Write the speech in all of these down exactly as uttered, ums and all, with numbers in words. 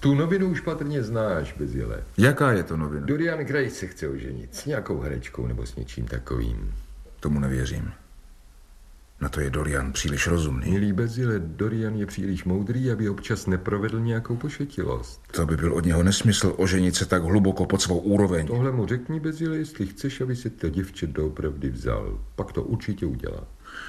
Tu novinu už patrně znáš, Bezile. Jaká je to novina? Dorian Gray se chce oženit s nějakou herečkou nebo s něčím takovým. Tomu nevěřím. Na to je Dorian příliš rozumný. Milý Bezile, Dorian je příliš moudrý, aby občas neprovedl nějakou pošetilost. To by byl od něho nesmysl oženit se tak hluboko pod svou úroveň. Tohle mu řekni, Bezile, jestli chceš, aby se to děvče doopravdy vzal. Pak to určitě udělá.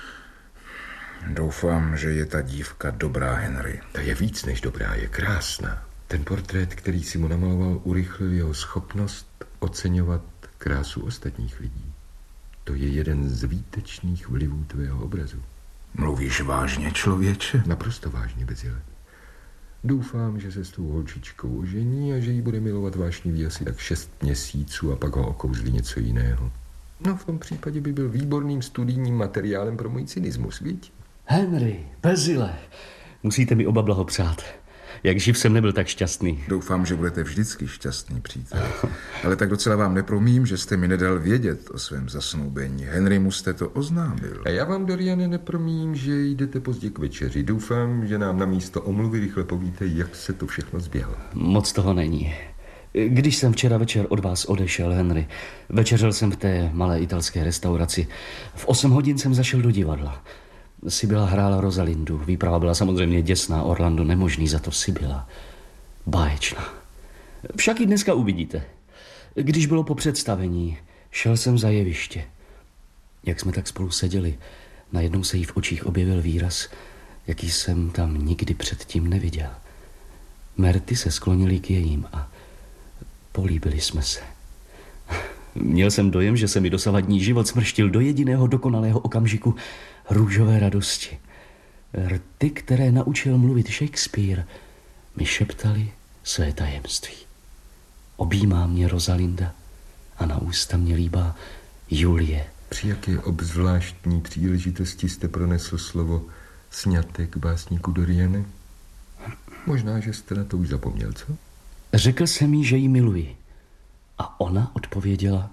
Doufám, že je ta dívka dobrá, Henry. Ta je víc než dobrá, je krásná. Ten portrét, který si mu namaloval, urychlil jeho schopnost oceňovat krásu ostatních lidí. To je jeden z výtečných vlivů tvého obrazu. Mluvíš vážně, člověče? Naprosto vážně, Bezile. Doufám, že se s tou holčičkou ožení a že jí bude milovat vášnivý asi tak šest měsíců a pak ho okouzlí něco jiného. No, v tom případě by byl výborným studijním materiálem pro můj cynismus, viď? Henry, Bezile, musíte mi oba blahopřát. Jak živ jsem nebyl tak šťastný. Doufám, že budete vždycky šťastný, přítel. Ale tak docela vám nepromím, že jste mi nedal vědět o svém zasnoubení. Henrymu jste to oznámil. A já vám, Doriane, nepromím, že jdete pozdě k večeři. Doufám, že nám na místo omluvy rychle povíte, jak se to všechno zběhlo. Moc toho není. Když jsem včera večer od vás odešel, Henry, večeřel jsem v té malé italské restauraci. V osm hodin jsem zašel do divadla. Sibylla hrála Rosalindu. Výprava byla samozřejmě děsná, Orlando nemožný, za to Sibylla báječná. Však i dneska uvidíte. Když bylo po představení, šel jsem za jeviště. Jak jsme tak spolu seděli, najednou se jí v očích objevil výraz, jaký jsem tam nikdy předtím neviděl. Mé se sklonily k jejím a políbili jsme se. Měl jsem dojem, že se mi dosavadní život smrštil do jediného dokonalého okamžiku růžové radosti. Rty, které naučil mluvit Shakespeare, mi šeptali své tajemství. Objímá mě Rosalinda a na ústa mě líbá Julie. Při jaké obzvláštní příležitosti jste pronesl slovo sňatek básníku Doriane? Možná, že jste na to už zapomněl, co? Řekl jsem jí, že ji miluji. A ona odpověděla,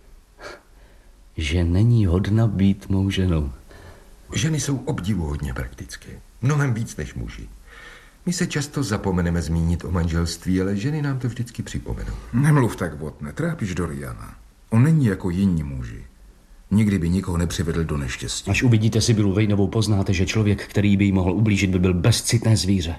že není hodna být mou ženou. Ženy jsou obdivuhodně praktické. Mnohem víc než muži. My se často zapomeneme zmínit o manželství, ale ženy nám to vždycky připomenou. Nemluv tak, Botne, trápíš Doriana. On není jako jiní muži. Nikdy by nikoho nepřivedl do neštěstí. Až uvidíte Sibyllu Vejnovou, poznáte, že člověk, který by jí mohl ublížit, by byl bezcitné zvíře.